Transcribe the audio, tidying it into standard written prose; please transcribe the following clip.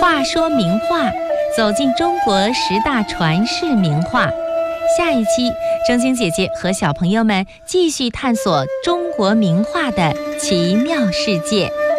话说名画，走进中国10大传世名画。下一期，正晶姐姐和小朋友们继续探索中国名画的奇妙世界。